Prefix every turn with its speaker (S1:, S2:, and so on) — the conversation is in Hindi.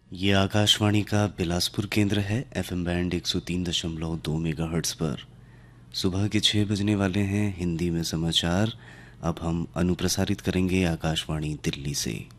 S1: ये आकाशवाणी का बिलासपुर केंद्र है। एफएम बैंड 103.2 मेगाहर्ट्ज़ पर सुबह के 6 बजने वाले हैं। हिंदी में समाचार अब हम अनुप्रसारित करेंगे आकाशवाणी दिल्ली से।